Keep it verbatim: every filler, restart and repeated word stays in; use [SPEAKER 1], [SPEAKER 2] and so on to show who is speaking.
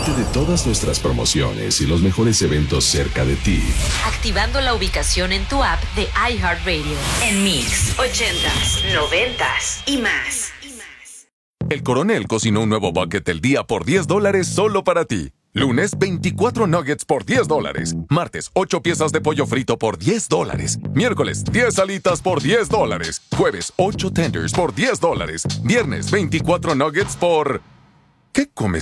[SPEAKER 1] Entérate de todas nuestras promociones y los mejores eventos cerca de ti.
[SPEAKER 2] Activando la ubicación en tu app de iHeartRadio. En Mix, ochentas, noventas y más.
[SPEAKER 3] El Coronel cocinó un nuevo bucket del día por diez dólares solo para ti. Lunes, veinticuatro nuggets por diez dólares. Martes, ocho piezas de pollo frito por diez dólares. Miércoles, diez alitas por diez dólares. Jueves, ocho tenders por diez dólares. Viernes, veinticuatro nuggets por... ¿Qué comes